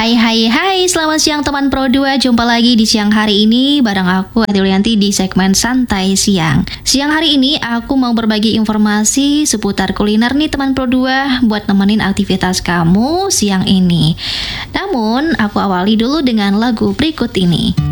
Hai hai hai, selamat siang teman Pro 2. Jumpa lagi di siang hari ini bareng aku Adilianti di segmen Santai Siang. Siang hari ini aku mau berbagi informasi seputar kuliner nih teman Pro 2 buat nemenin aktivitas kamu siang ini. Namun, aku awali dulu dengan lagu berikut ini.